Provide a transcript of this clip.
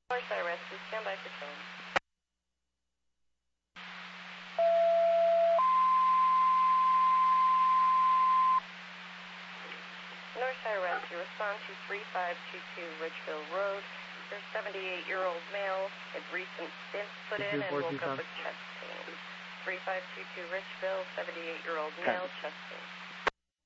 Northside Rescue, stand by for towing. Northside Rescue, respond to 3522 Ridgeville Road. There's a 78-year-old male had recent stents put in and woke up with chest pain. 3522 Ridgeville, 78-year-old male, chest pain.